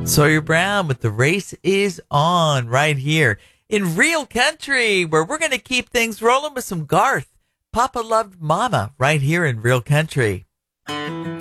Sawyer Brown with The Race Is On right here in Real Country, where we're going to keep things rolling with some Garth. Papa Loved Mama right here in Real Country.